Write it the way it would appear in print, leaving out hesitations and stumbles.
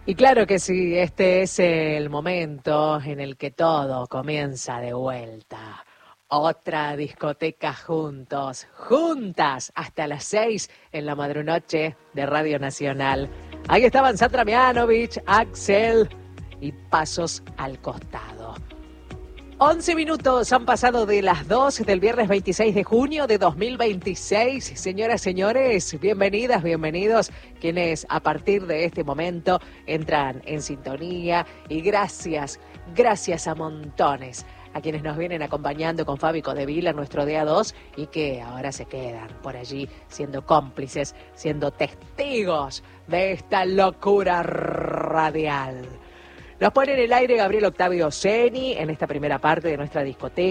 Y claro que sí, este es el momento en el que todo comienza de vuelta. Otra discoteca juntos, juntas, hasta las 6 en la madrunoche de Radio Nacional. Ahí estaban Sandra Mianovich, Axel y Pasos al Costado. 11 minutos han pasado de las 2 del viernes 26 de junio de 2026. Señoras, señores, bienvenidas, bienvenidos quienes a partir de este momento entran en sintonía y gracias a montones a quienes nos vienen acompañando con Fabi Codevila en nuestro día 2 y que ahora se quedan por allí siendo cómplices, siendo testigos de esta locura radial. Nos pone en el aire Gabriel Octavio Ceni en esta primera parte de nuestra discoteca.